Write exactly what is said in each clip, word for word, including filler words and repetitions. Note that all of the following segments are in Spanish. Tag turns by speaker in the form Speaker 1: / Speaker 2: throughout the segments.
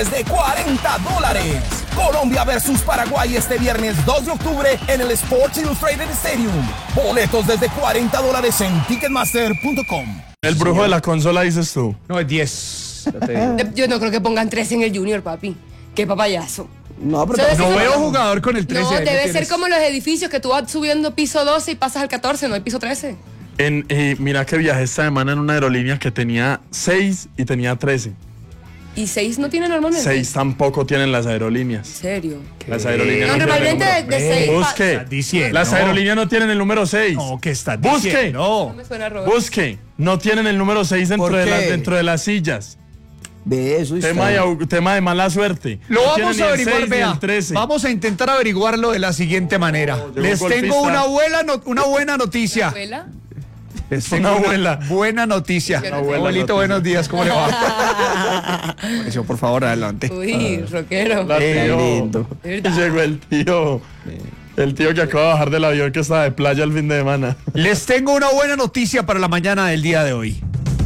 Speaker 1: de cuarenta dólares. Colombia versus Paraguay este viernes dos de octubre en el Sports Illustrated Stadium. Boletos desde cuarenta dólares en ticketmaster punto com.
Speaker 2: El brujo de la consola dices tú.
Speaker 3: No, es diez.
Speaker 4: Yo no creo que pongan trece en el Junior, papi. Qué papayazo.
Speaker 5: No, pero
Speaker 4: ¿Sabes
Speaker 3: No
Speaker 4: cómo?
Speaker 3: veo jugador con el trece.
Speaker 4: No,
Speaker 3: ahí
Speaker 4: debe
Speaker 3: tienes.
Speaker 4: ser como los edificios que tú vas subiendo piso doce y pasas al catorce, no hay piso trece.
Speaker 2: En, eh, mira que viajé esta semana en una aerolínea que tenía seis y tenía trece.
Speaker 4: ¿Y seis no tienen normalmente?
Speaker 2: seis tampoco tienen las
Speaker 4: ¿En
Speaker 2: aerolíneas.
Speaker 4: serio?
Speaker 2: Las aerolíneas
Speaker 4: No,
Speaker 2: no
Speaker 4: normalmente
Speaker 2: tienen
Speaker 4: de,
Speaker 2: el
Speaker 4: de
Speaker 2: número.
Speaker 4: seis.
Speaker 2: Busque.
Speaker 3: Estás diciendo.
Speaker 2: Las aerolíneas no tienen el número seis.
Speaker 3: No, ¿qué estás
Speaker 2: Busque.
Speaker 3: diciendo?
Speaker 4: No me suena, Robert.
Speaker 2: Busque. No tienen el número seis dentro,
Speaker 5: ¿Por
Speaker 2: de las,
Speaker 5: qué?
Speaker 2: dentro de las sillas.
Speaker 5: Ve eso.
Speaker 2: Tema de, au- tema de mala suerte.
Speaker 3: Lo
Speaker 2: No
Speaker 3: vamos
Speaker 2: tienen ni
Speaker 3: a
Speaker 2: el
Speaker 3: averiguar,
Speaker 2: seis ni
Speaker 3: vea.
Speaker 2: el trece.
Speaker 3: Vamos a intentar averiguarlo de la siguiente manera.
Speaker 2: llegó
Speaker 3: Les
Speaker 2: un
Speaker 3: tengo
Speaker 2: golpista.
Speaker 3: una buena, no- una buena noticia.
Speaker 4: ¿Abuela?
Speaker 3: Les tengo
Speaker 2: Una
Speaker 3: una
Speaker 2: abuela.
Speaker 3: buena noticia.
Speaker 4: Una
Speaker 2: buena
Speaker 3: Abuelito,
Speaker 2: noticia.
Speaker 3: buenos días, ¿cómo le va? Eso, por favor, adelante.
Speaker 4: Uy, rockero.
Speaker 2: La
Speaker 5: Qué
Speaker 2: tío.
Speaker 5: lindo.
Speaker 4: ¿Verdad?
Speaker 2: Llegó el tío. El tío que acaba de bajar del avión que estaba de playa el fin de semana.
Speaker 3: Les tengo una buena noticia para la mañana del día de hoy.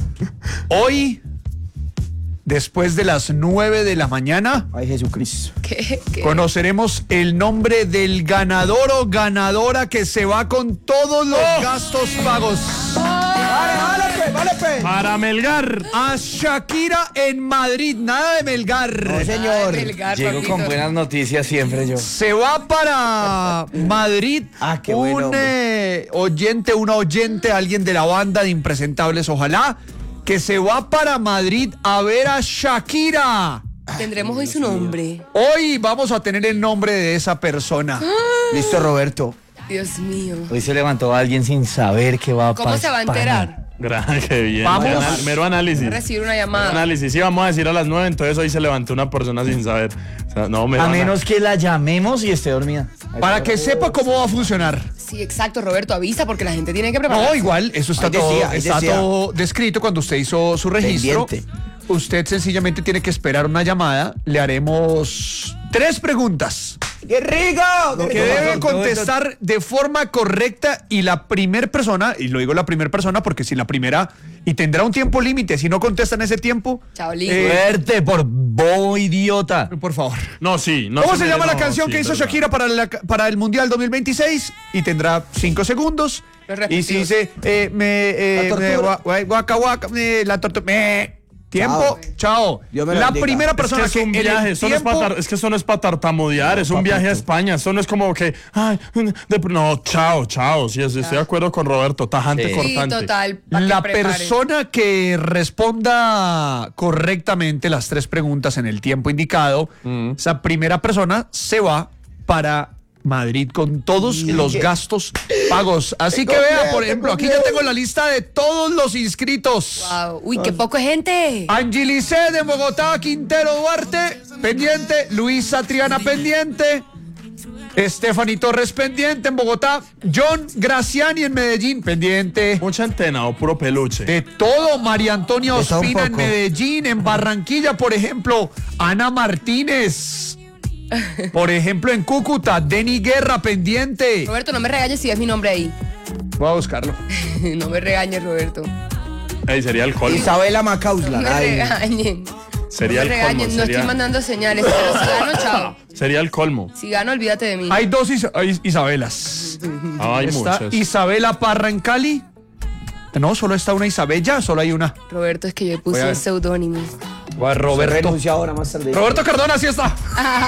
Speaker 3: Hoy, después de las nueve de la mañana,
Speaker 5: Ay, Jesucristo.
Speaker 4: ¿Qué? ¿Qué?
Speaker 3: conoceremos el nombre del ganador o ganadora que se va con todos los gastos pagos.
Speaker 5: Vale, vale, pues, vale, pues.
Speaker 2: Para Melgar.
Speaker 3: A Shakira en Madrid, nada de Melgar.
Speaker 5: No, señor.
Speaker 4: Ay, Melgar,
Speaker 6: Llego
Speaker 4: papito.
Speaker 6: con buenas noticias siempre yo.
Speaker 3: Se va para Madrid
Speaker 5: Ah, qué
Speaker 3: un
Speaker 5: bueno, hombre.
Speaker 3: eh, oyente, una oyente, alguien de la banda de Impresentables, ojalá, que se va para Madrid a ver a Shakira.
Speaker 4: Tendremos hoy su nombre.
Speaker 3: Hoy vamos a tener el nombre de esa persona.
Speaker 5: Listo, Roberto.
Speaker 4: Dios mío.
Speaker 6: Hoy se levantó alguien sin saber qué va a pasar.
Speaker 4: ¿Cómo se va a enterar?
Speaker 2: Gran, qué bien.
Speaker 3: Vamos.
Speaker 2: Anal- mero análisis.
Speaker 4: Va a recibir una
Speaker 2: Mero
Speaker 4: llamada.
Speaker 2: análisis. Sí, vamos a decir a las nueve, entonces hoy se levantó una persona sin saber. O sea, no, me
Speaker 6: A
Speaker 2: van
Speaker 6: menos que la llamemos y esté dormida.
Speaker 3: Para que sepa cómo va a funcionar.
Speaker 4: Sí, exacto, Roberto, avisa porque la gente tiene que preparar.
Speaker 3: No, igual, eso está,
Speaker 5: Ahí
Speaker 3: todo,
Speaker 5: decía, ahí
Speaker 3: está
Speaker 5: decía.
Speaker 3: todo descrito cuando usted hizo su registro.
Speaker 5: Pendiente.
Speaker 3: Usted sencillamente tiene que esperar una llamada. Le haremos tres preguntas
Speaker 5: ¡Qué rico! ¡Qué
Speaker 3: que
Speaker 5: rico!
Speaker 3: debe contestar de forma correcta y la primera persona, y lo digo la primera persona porque si la primera, y tendrá un tiempo límite, si no contesta en ese tiempo,
Speaker 4: Chao, lindo.
Speaker 3: eh,
Speaker 6: Suerte por bobo idiota.
Speaker 3: por favor.
Speaker 2: No, sí. No
Speaker 3: ¿Cómo se
Speaker 2: me-
Speaker 3: llama la
Speaker 2: no,
Speaker 3: canción
Speaker 2: sí,
Speaker 3: que hizo
Speaker 2: verdad.
Speaker 3: Shakira para, la- para el Mundial dos mil veintiséis? Y tendrá cinco segundos.
Speaker 4: Los
Speaker 3: Y si
Speaker 4: respectivos.
Speaker 3: dice, eh, me, eh,
Speaker 5: La
Speaker 3: me,
Speaker 5: tortura.
Speaker 3: gua- gua- guaca, guaca, me, la tortura, me. Tiempo, chao.
Speaker 5: Dios me
Speaker 3: La
Speaker 5: bendiga.
Speaker 3: primera
Speaker 2: Es que
Speaker 3: persona
Speaker 2: es un
Speaker 3: en el
Speaker 2: viaje, eso no es,
Speaker 3: tiempo-
Speaker 2: para, tar- es que eso no es para tartamudear, es un viaje a España, eso no es como que, ay, de- no, chao, chao, sí, estoy de acuerdo con Roberto, tajante,
Speaker 6: Sí.
Speaker 4: Sí,
Speaker 2: cortante.
Speaker 4: total. pa' que
Speaker 3: La
Speaker 4: prepare.
Speaker 3: persona que responda correctamente las tres preguntas en el tiempo indicado, esa primera persona se va para Madrid con todos los gastos pagos. Así
Speaker 5: Tengo
Speaker 3: que vea,
Speaker 5: miedo,
Speaker 3: por ejemplo,
Speaker 5: tengo
Speaker 3: aquí ya
Speaker 5: miedo.
Speaker 3: tengo la lista de todos los inscritos.
Speaker 4: Wow. Uy, qué poco gente.
Speaker 3: Angelice de Bogotá, Quintero Duarte, pendiente. Luisa Triana, pendiente. Stephanie Torres, pendiente en Bogotá. John Graciani en Medellín, pendiente.
Speaker 2: Mucha antena o puro peluche.
Speaker 3: De todo, María Antonia
Speaker 5: De todo un
Speaker 3: Ospina en
Speaker 5: poco.
Speaker 3: Medellín, en Barranquilla, por ejemplo, Ana Martínez. Por ejemplo, en Cúcuta, Denny Guerra, pendiente.
Speaker 4: Roberto, no me regañes si ves mi nombre ahí.
Speaker 3: Voy a buscarlo.
Speaker 4: No me regañes, Roberto.
Speaker 2: Ey, sería el colmo.
Speaker 5: Isabela
Speaker 4: No
Speaker 5: Macauslan.
Speaker 4: me
Speaker 5: Ay,
Speaker 4: regañen.
Speaker 2: Sería
Speaker 4: no me
Speaker 2: el colmo.
Speaker 4: regañen, no
Speaker 2: sería,
Speaker 4: estoy mandando señales. Pero si gano, chao.
Speaker 2: sería el colmo.
Speaker 4: Si gano, olvídate de mí.
Speaker 3: Hay dos Is- hay Isabelas.
Speaker 2: Hay
Speaker 3: Está
Speaker 2: muchas.
Speaker 3: Isabela Parra en Cali. No, solo está una Isabella, solo hay una.
Speaker 4: Roberto, es que yo
Speaker 3: Voy
Speaker 4: puse
Speaker 3: a-
Speaker 4: un seudónimo.
Speaker 3: Roberto.
Speaker 5: renunció ahora más tarde.
Speaker 3: Roberto Cardona, sí está.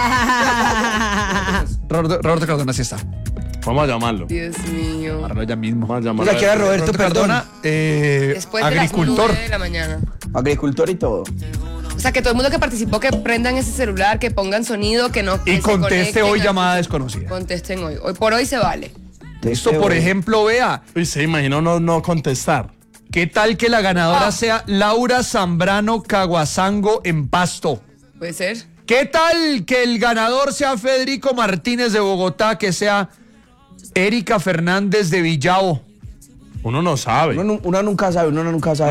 Speaker 3: Roberto, Roberto Cardona, sí está.
Speaker 2: Vamos a llamarlo.
Speaker 4: Dios mío.
Speaker 3: Ahora ya mismo.
Speaker 2: Vamos a llamarlo.
Speaker 5: Mira, que era Roberto,
Speaker 3: Roberto
Speaker 5: perdón.
Speaker 3: Cardona, eh,
Speaker 4: Después de
Speaker 3: agricultor.
Speaker 4: las nueve de la mañana.
Speaker 5: Agricultor y todo.
Speaker 4: O sea, que todo el mundo que participó que prendan ese celular, que pongan sonido, que no. que
Speaker 3: Y
Speaker 4: se
Speaker 3: conteste
Speaker 4: conecten
Speaker 3: hoy
Speaker 4: a-
Speaker 3: llamada desconocida.
Speaker 4: Contesten hoy. Hoy por hoy se vale.
Speaker 3: Esto,
Speaker 5: Este
Speaker 3: por
Speaker 5: hoy.
Speaker 3: ejemplo, vea,
Speaker 2: Uy, se imaginó no, no contestar.
Speaker 3: ¿qué tal que la ganadora
Speaker 4: Ah.
Speaker 3: sea Laura Zambrano Caguasango en Pasto?
Speaker 4: ¿Puede ser?
Speaker 3: ¿Qué tal que el ganador sea Federico Martínez de Bogotá, que sea Erika Fernández de Villavo?
Speaker 2: Uno no sabe.
Speaker 5: Uno, nu- uno nunca sabe, uno nunca sabe.